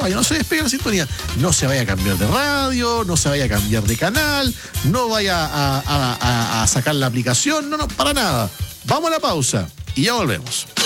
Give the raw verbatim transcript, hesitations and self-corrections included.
no vaya, no se despegue la sintonía. No se vaya a cambiar de radio, no se vaya a cambiar de canal, no vaya a, a, a, a sacar la aplicación, no, no, para nada. Vamos a la pausa y ya volvemos.